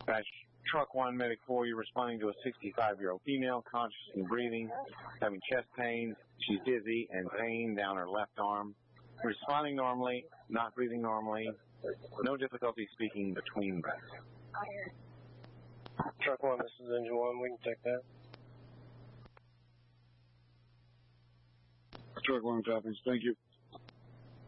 Truck 1, Medic 4, you're responding to a 65-year-old female, conscious and breathing, having chest pains. She's dizzy and pain down her left arm. Responding normally, not breathing normally. No difficulty speaking between breaths. Truck 1, this is Engine 1. We can take that. Truck 1 copies. Thank you.